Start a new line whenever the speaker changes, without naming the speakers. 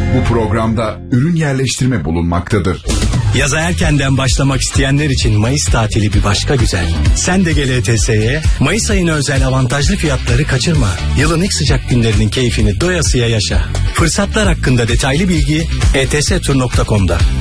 Bu programda ürün yerleştirme bulunmaktadır.
Yaza erkenden başlamak isteyenler için Mayıs tatili bir başka güzel. Sen de gel ETS'ye. Mayıs ayına özel avantajlı fiyatları kaçırma. Yılın ilk sıcak günlerinin keyfini doyasıya yaşa. Fırsatlar hakkında detaylı bilgi etstur.com'da.